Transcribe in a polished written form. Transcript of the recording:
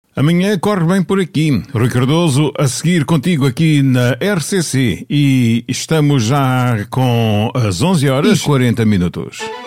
Amanhã corre bem por aqui. Rui Cardoso a seguir contigo aqui na RCC e estamos já com as 11 horas e 40 minutos.